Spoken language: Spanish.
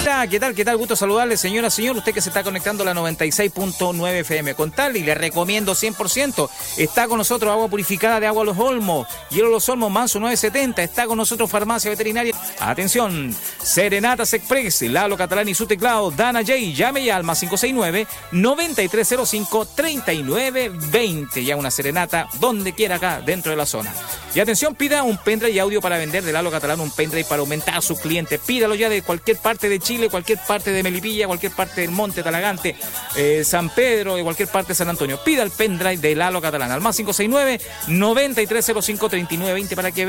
¿Qué tal? ¿Qué tal? Gusto saludarle, señora, señor. Usted que se está conectando a la 96.9 FM. Con tal, y le recomiendo 100%. Está con nosotros Agua Purificada de Agua Los Olmos. Hielo Los Olmos, Manso 970. Está con nosotros Farmacia Veterinaria. Atención, Serenatas Express, Lalo Catalán y su teclado, Dana J. Llame ya al más 569-9305-3920. Ya una serenata donde quiera acá, dentro de la zona. Y atención, pida un pendrive y audio para vender de Lalo Catalán, un pendrive para aumentar a sus clientes. Pídalo ya de cualquier parte de Chile, cualquier parte de Melipilla, cualquier parte del Monte Talagante, San Pedro, de cualquier parte de San Antonio. Pida el pendrive de Lalo Catalán al más 569-9305-3920 para que